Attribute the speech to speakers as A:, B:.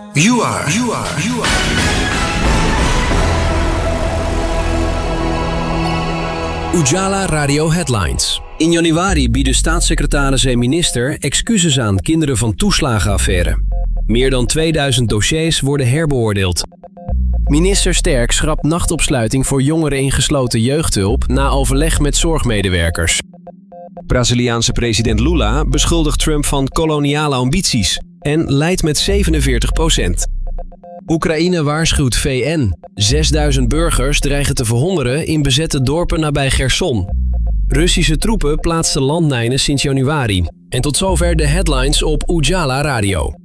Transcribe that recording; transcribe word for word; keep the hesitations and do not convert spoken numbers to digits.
A: You are, you are, you are.
B: Ujala Radio Headlines. In januari bieden staatssecretaris en minister excuses aan kinderen van toeslagenaffaire. Meer dan tweeduizend dossiers worden herbeoordeeld. Minister Sterk schrapt nachtopsluiting voor jongeren in gesloten jeugdhulp na overleg met zorgmedewerkers. Braziliaanse president Lula beschuldigt Trump van koloniale ambities en leidt met zevenenveertig procent. Oekraïne waarschuwt V N. zesduizend burgers dreigen te verhongeren in bezette dorpen nabij Gerson. Russische troepen plaatsten landmijnen sinds januari. En tot zover de headlines op Ujala Radio.